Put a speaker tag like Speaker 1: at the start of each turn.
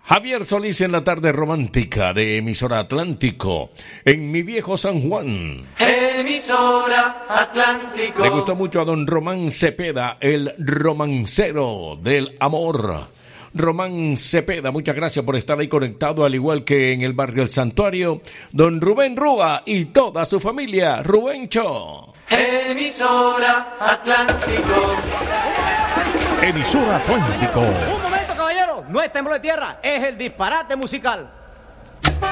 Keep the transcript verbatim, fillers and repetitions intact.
Speaker 1: Javier Solís en la tarde romántica de Emisora Atlántico, en mi viejo San Juan.
Speaker 2: Emisora Atlántico.
Speaker 1: Le gustó mucho a don Román Cepeda, el romancero del amor. Román Cepeda, muchas gracias por estar ahí conectado, al igual que en el barrio El Santuario, don Rubén Rúa y toda su familia, Rubencho.
Speaker 2: Emisora Atlántico.
Speaker 1: Emisora Atlántico.
Speaker 3: Un momento, caballero, no es temblor de tierra, es el disparate musical.